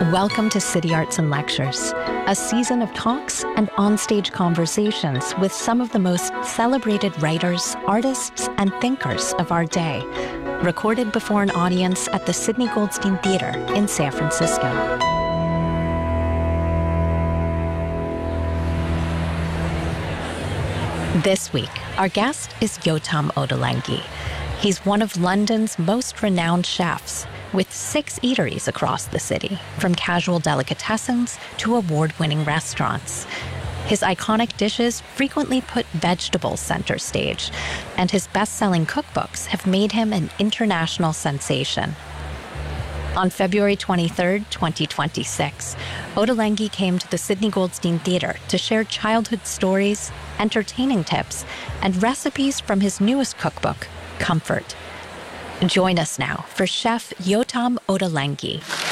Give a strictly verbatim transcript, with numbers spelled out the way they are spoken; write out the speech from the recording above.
Welcome to City Arts and Lectures, a season of talks and onstage conversations with some of the most celebrated writers, artists, and thinkers of our day, recorded before an audience at the Sidney Goldstein Theater in San Francisco. This week, our guest is Yotam Ottolenghi. He's one of London's most renowned chefs, with six eateries across the city, from casual delicatessens to award-winning restaurants. His iconic dishes frequently put vegetables center stage, and his best-selling cookbooks have made him an international sensation. On February twenty-third, twenty twenty-six, Ottolenghi came to the Sidney Goldstein Theater to share childhood stories, entertaining tips, and recipes from his newest cookbook, Comfort. Join us now for Chef Yotam Ottolenghi.